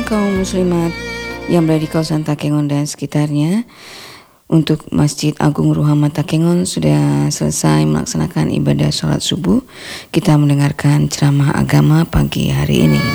kaum muslimat yang berada di kawasan Takengon dan sekitarnya. Untuk Masjid Agung Ruhama Takengon sudah selesai melaksanakan ibadah sholat subuh. Kita mendengarkan ceramah agama pagi hari ini.